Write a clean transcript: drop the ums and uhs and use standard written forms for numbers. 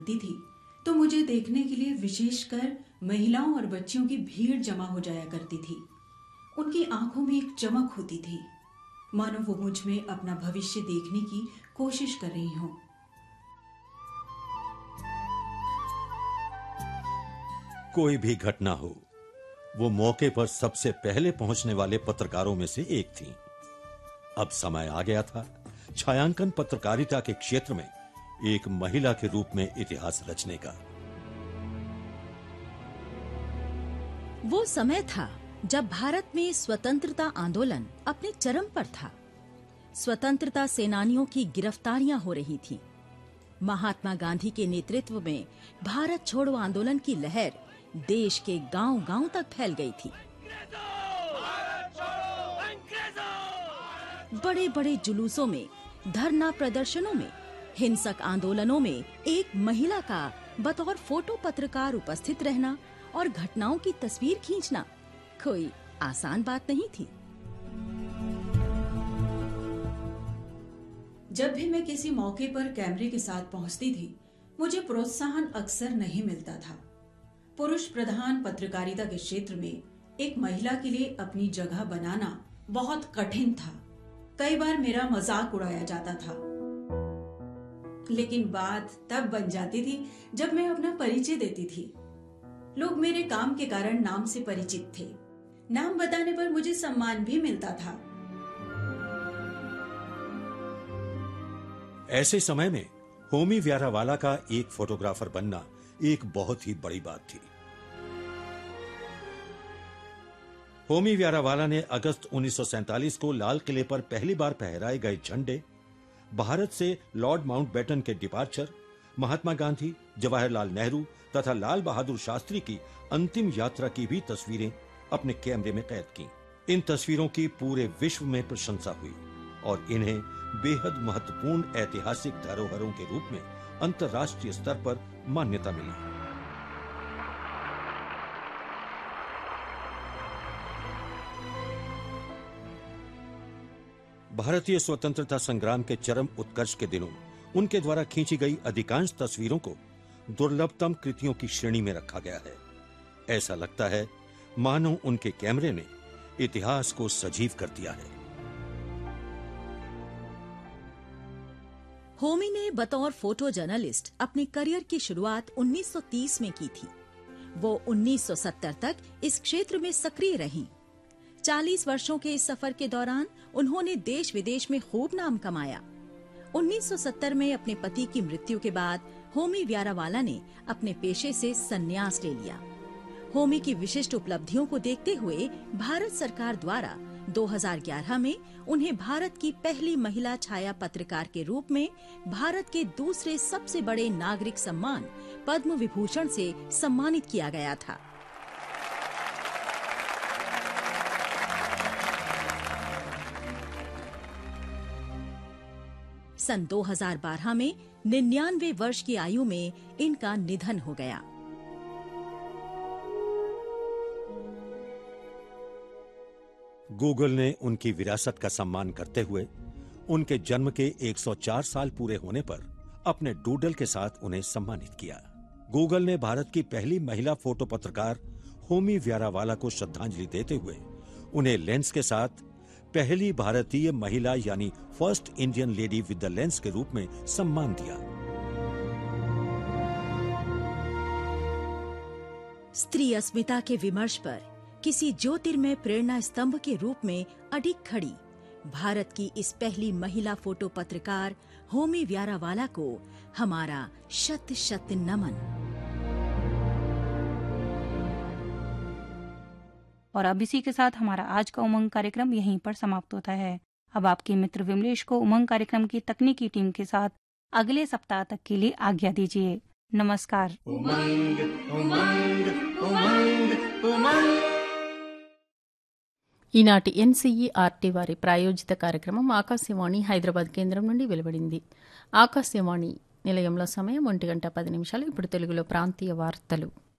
थी तो मुझे देखने के लिए विशेषकर महिलाओं और बच्चियों की भीड़ जमा हो जाया करती थी। उनकी आंखों में एक चमक होती थी, मानो वो मुझ में अपना भविष्य देखने की कोशिश कर रही हों। कोई भी घटना हो, वो मौके पर सबसे पहले पहुंचने वाले पत्रकारों में से एक थी। अब समय आ गया था छायांकन पत्रकारिता के क्षेत्र में एक महिला के रूप में इतिहास रचने का। वो समय था जब भारत में स्वतंत्रता आंदोलन अपने चरम पर था। स्वतंत्रता सेनानियों की गिरफ्तारियां हो रही थीं। महात्मा गांधी के नेतृत्व में भारत छोड़ो आंदोलन की लहर देश के गांव-गांव तक फैल गई थी। बड़े-बड़े जुलूसों में, धरना प्रदर्शनों में, हिंसक आंदोलनों में एक महिला का बतौर फोटो पत्रकार उपस्थित रहना और घटनाओं की तस्वीर खींचना कोई आसान बात नहीं थी। जब भी मैं किसी मौके पर कैमरे के साथ पहुंचती थी, मुझे प्रोत्साहन अक्सर नहीं मिलता था। पुरुष प्रधान पत्रकारिता के क्षेत्र में एक महिला के लिए अपनी जगह बनाना बहुत कठिन था। कई बार मेरा मजाक उड़ाया जाता था, लेकिन बात तब बन जाती थी जब मैं अपना परिचय देती थी। लोग मेरे काम के कारण नाम से परिचित थे। नाम बताने पर मुझे सम्मान भी मिलता था। ऐसे समय में होमी व्यारावाला का एक फोटोग्राफर बनना एक बहुत ही बड़ी बात थी। होमी व्यारावाला ने अगस्त 1947 को लाल किले पर पहली बार फहराए गए झंडे, भारत से लॉर्ड माउंटबेटन के डिपार्चर, महात्मा गांधी, जवाहरलाल नेहरू तथा लाल बहादुर शास्त्री की अंतिम यात्रा की भी तस्वीरें अपने कैमरे में कैद की। इन तस्वीरों की पूरे विश्व में प्रशंसा हुई और इन्हें बेहद महत्वपूर्ण ऐतिहासिक धरोहरों के रूप में अंतर्राष्ट्रीय स्तर पर मान्यता मिली। भारतीय स्वतंत्रता संग्राम के चरम उत्कर्ष के दिनों उनके द्वारा खींची गई अधिकांश तस्वीरों को दुर्लभतम कृतियों की श्रेणी में रखा गया है। ऐसा लगता है मानो उनके कैमरे ने इतिहास को सजीव कर दिया है। होमी ने बतौर फोटो जर्नलिस्ट अपने करियर की शुरुआत 1930 में की थी। वो 1970 तक इस क्षेत्र में सक्रिय रहीं। 40 वर्षों के इस सफर के दौरान उन्होंने देश विदेश में खूब नाम कमाया। 1970 में अपने पति की मृत्यु के बाद होमी व्यारावाला ने अपने पेशे से संन्यास ले लिया। होमी की विशिष्ट उपलब्धियों को देखते हुए भारत सरकार द्वारा 2011 में उन्हें भारत की पहली महिला छाया पत्रकार के रूप में भारत के दूसरे सबसे बड़े नागरिक सम्मान पद्म विभूषण से सम्मानित किया गया था। सन 2012 में 99 वर्ष की आयु में इनका निधन हो गया। गूगल ने उनकी विरासत का सम्मान करते हुए उनके जन्म के 104 साल पूरे होने पर अपने डूडल के साथ उन्हें सम्मानित किया। गूगल ने भारत की पहली महिला फोटो पत्रकार होमी व्यारावाला को श्रद्धांजलि देते हुए उन्हें लेंस के साथ पहली भारतीय महिला यानी first Indian lady with the lens के रूप में सम्मान दिया। स्त्री अस्मिता के विमर्श पर किसी ज्योतिर्मय प्रेरणा स्तंभ के रूप में अडिग खड़ी भारत की इस पहली महिला फोटो पत्रकार होमी व्यारावाला को हमारा शत शत नमन। और अब इसी के साथ हमारा आज का उमंग कार्यक्रम यहीं पर समाप्त होता है। अब आपके मित्र विमलेश को उमंग कार्यक्रम की तकनीकी टीम के साथ अगले सप्ताह तक के लिए आज्ञा दीजिए। नमस्कार। उमंग उमंग उमंग उमंग। ఈనాటి ఎన్సీఈఆర్టీ వారి ప్రాయోజిత కార్యక్రమం ఆకాశవాణి హైదరాబాద్ కేంద్రం నుండి వెలువడింది. ఆకాశవాణి నిలయంలో సమయం 1:10. ఇప్పుడు తెలుగులో ప్రాంతీయ వార్తలు.